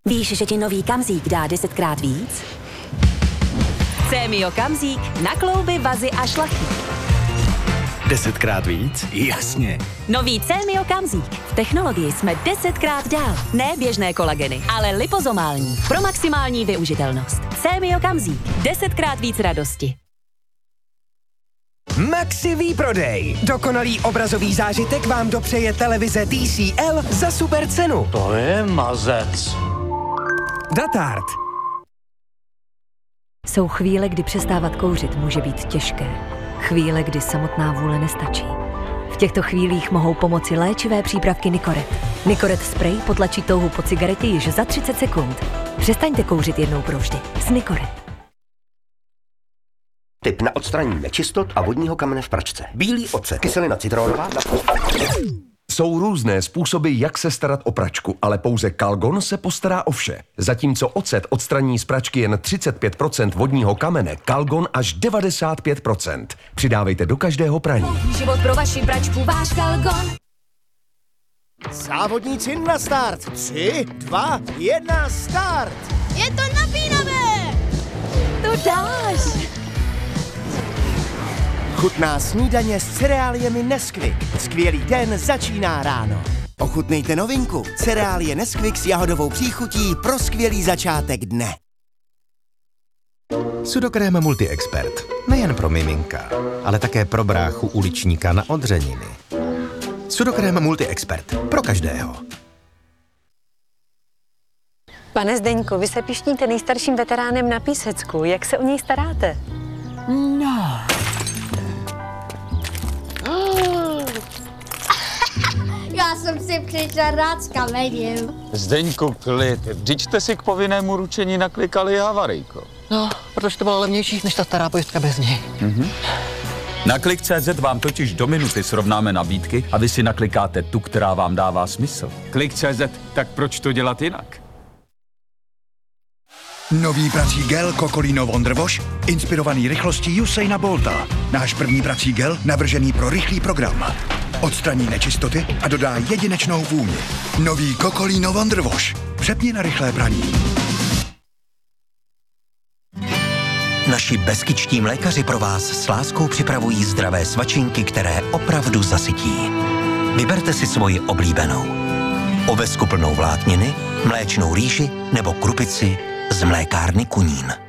Víš, že ti nový Kamzík dá 10krát víc? Cémio Kamzík na klouby, vazy a šlachy. 10krát víc? Jasně. Nový Cémio Kamzík. V technologii jsme 10krát dál. Ne běžné kolageny, ale lipozomální. Pro maximální využitelnost. Cémio Kamzík. 10krát víc radosti. Maxi výprodej. Dokonalý obrazový zážitek vám dopřeje televize TCL za super cenu. To je mazec. Datard. Jsou chvíle, kdy přestávat kouřit může být těžké. Chvíle, kdy samotná vůle nestačí. V těchto chvílích mohou pomoci léčivé přípravky Nicoret. Nicoret spray potlačí touhu po cigaretě již za 30 sekund. Přestaňte kouřit jednou provždy s Nicoret. Tip na odstranění nečistot a vodního kamene v pračce. Bílý ocet, kyselina citronová. Jsou různé způsoby, jak se starat o pračku, ale pouze Calgon se postará o vše. Zatímco ocet odstraní z pračky jen 35% vodního kamene, Calgon až 95%. Přidávejte do každého praní. Život pro vaši pračku, váš Calgon. Závodníci na start. 3, 2, 1, start. Je to napínavé. To dáš. Chutná snídaně s cereáliemi Nesquik. Skvělý den začíná ráno. Ochutnejte novinku. Cereálie Nesquik s jahodovou příchutí pro skvělý začátek dne. Sudokrém Multi-Expert. Nejen pro miminka, ale také pro bráchu uličníka na odřeniny. Sudokrém Multi-Expert. Pro každého. Pane Zdeňku, vy se pišníte nejstarším veteránem na Písecku. Jak se o něj staráte? No. Já jsem si přišla rád s kamerou. Zdeňku, klid. Vždyť jste si k povinnému ručení naklikali havarijko. No, protože to bylo levnější než ta stará pojistka bez něj. Na Klik.cz vám totiž do minuty srovnáme nabídky a vy si naklikáte tu, která vám dává smysl. Klik.cz, tak proč to dělat jinak? Nový prací gel Cocolino Wonderwash, inspirovaný rychlostí Usaina Bolta. Náš první prací gel navržený pro rychlý program. Odstraní nečistoty a dodá jedinečnou vůni. Nový Cocolino Wonderwash. Přepni na rychlé praní. Naši beskičtí mlékaři pro vás s láskou připravují zdravé svačinky, které opravdu zasytí. Vyberte si svoji oblíbenou. Ovesku plnou vlákniny, mléčnou rýži nebo krupici z mlékárny Kunín.